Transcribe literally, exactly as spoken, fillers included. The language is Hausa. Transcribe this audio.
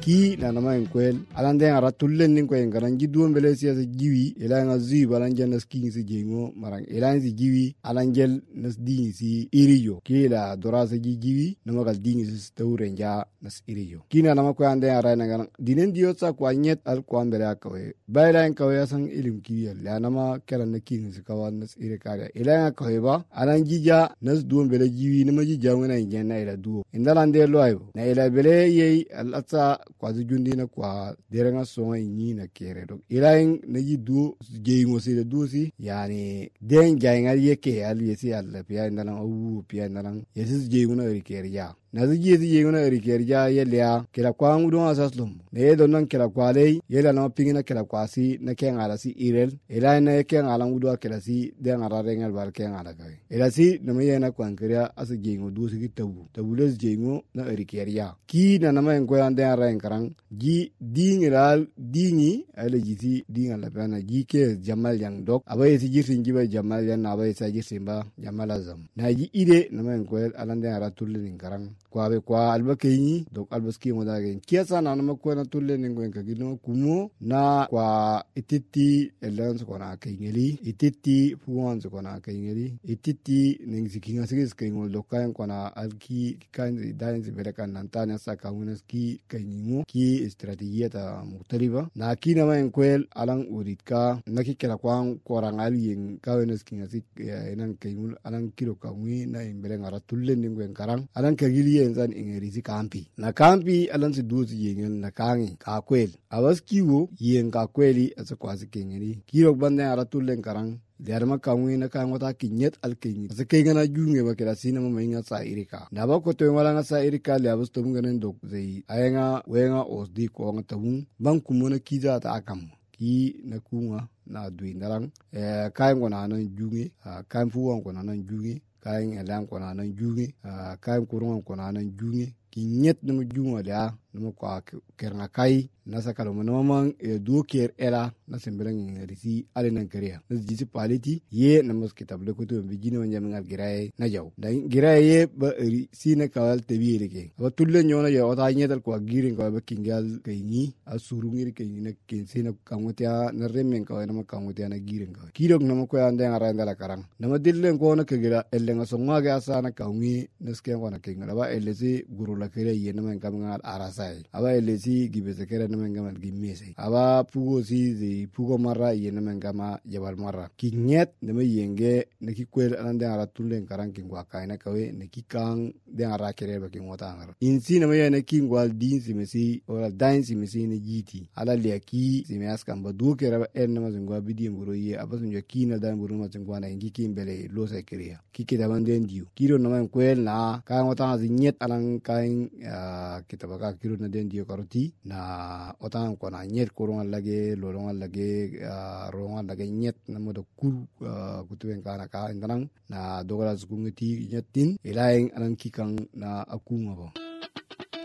ki na nama en kwel alan den ara tullen nin ko en garan jiddu bele siasa jiwi ila nga zi balan jannas ki si jengo marang ila si jiwi alan gel nas di si iriyo ki la dorasa ji jiwi nama gal di si tawrenja nas iriyo ki na nama ko ande ara na garan dinen diyo sa ko anyet al ko ambere akawe bayla en kawe san ilim ki la nama kala na ki si kawan nas ire kare ila nga kawe ba alan jija nas duon bele jiwi nama jija ngana injena ila duo indalande lo ayo na ila bele ye al atsa kwa jundi na kwa deranga songa inyi na kere dok ila na ji duo je ngosi de duo si yani den jainga yeke al yesi al pia indala au pia indala yesi je ngona ri kere ya na zi ji je ngona ri kere ya yelia kila kwa ngudo asaslum ne do nan kila kwa le yela na pingina kila kwa si na ke ngala si irel ila na ke ngala ngudo kila si de ngara rengal bar ke ngala kai ila si na me yana kwa nkria asu je ngodo si tabu tabu le je ngo na ri kere ya ki na na ma ko ande ara enkarang ji dingiral dingi ale jiti dinga la bana ji ke jamal yang dok abaye si jirtin jiba jamal yan abaye sa jirtin ba jamal azam na ji ide na men ko alande ara tullin karang kwa be kwa alba kayni dok albaski mo da gen kiasa na na ko na tullin ngo en kagino kumo na kwa ititi elans ko na kayngeli ititi fuwan ko na kayngeli ititi ning sikinga sigis kayngol dokan ko na alki kan dain ziberakan nantana sa kamunas ki kayningo ki estrategia ta mutaliba na kina ma enkwel alang uritka naki kala kwang korangal yin kawenes kinga sik enan kaymul alang kilo kamwi na imbele ngara tullen ningo en karang alang kagili enzan ingeri si kampi na kampi alang si duzi yen na kangi ka kwel awas kiwo yen ka kweli asa kwasi kengeri kilo bande ara tullen karang Diarma kamwi na ka ngota kinyet alkinyi asa kengana junge ba kila sina mama inga sa irika na ba ko to wala nga sa irika le abus to ngenen dok zei ayenga wenga osdi ko nga tabun ban kumona kiza ta akam ki na kunga na dui narang eh kai ngona nan junge kai fuwa ngona nan junge kai elan ngona nan junge kai kurunga ngona nan junge kinyet na junga da na ko kerna kai nasa kaloma na mamang e do ker era na sembeleng risi ale nan kariya na jisi paliti ye na mos kitable ko to bijina wanya ngal giraye na jaw dan giraye ba si na kawal tebire ke ba tulle nyona ya ota nyetal ko girin ko ba kingal kayni asurungir kayni na kense na kamotia na remen ko na kamotia na girin ko kirok na ko ande ngara ndala karang na ma dille ko na kegira elle nga songa ga sa na kawmi na ske ko na kinga ba elle si guru la kere ye na man kam ngal arasai aba elle si gibese kere na man gamal gimmese aba pugo si zi pugo marra ye na man gama jabal marra kinyet na ma yenge na ki kwel ande ara tulle karang kin kwa kai na kawe na ki kang de ara kere ba kin wota ngar insi na ma ye na kin gwal din si mesi ora dain si mesi na jiti ala le ki si me askam ba du kere ba en na ma zingwa bidi mburo ye aba sun ya kina da mburo ma zingwa na ingi kin bele lo sa kere ki ke da bande ndiu kiro na man kwel na ka wota zi nyet alang kain kitaba ka kiro na den dio karoti na otan ko na nyet koronga lage loronga lage ronga lage nyet na modo kur kutuben kana ka indanang na dogala zukungeti nyetin ilaing alang kikang na akunga bo